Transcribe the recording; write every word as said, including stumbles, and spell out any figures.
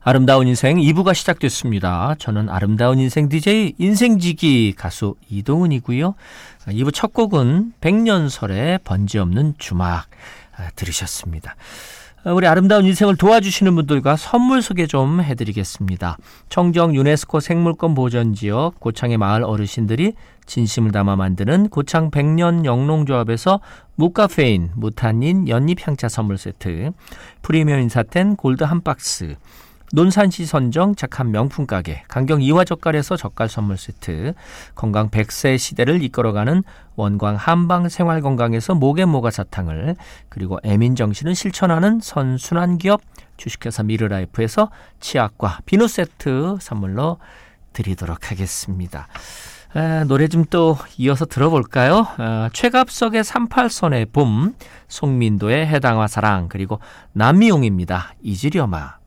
아름다운 인생 이 부가 시작됐습니다. 저는 아름다운 인생 디제이 인생지기 가수 이동훈이고요. 이 부 첫 곡은 백년설의 번지 없는 주막 들으셨습니다. 우리 아름다운 인생을 도와주시는 분들과 선물 소개 좀 해드리겠습니다. 청정 유네스코 생물권 보전지역 고창의 마을 어르신들이 진심을 담아 만드는 고창 백년 영농조합에서 무카페인, 무탄닌, 연잎 향차 선물 세트, 프리미엄 인사텐 골드 한 박스, 논산시 선정 착한 명품 가게 강경 이화젓갈에서 젓갈 선물 세트, 건강 백 세 시대를 이끌어가는 원광 한방 생활건강에서 목앤모가 사탕을, 그리고 애민정신을 실천하는 선순환기업 주식회사 미르라이프에서 치약과 비누 세트 선물로 드리도록 하겠습니다. 아, 노래 좀 또 이어서 들어볼까요? 아, 최갑석의 삼팔선의 봄, 송민도의 해당화 사랑, 그리고 남미용입니다. 잊으려마.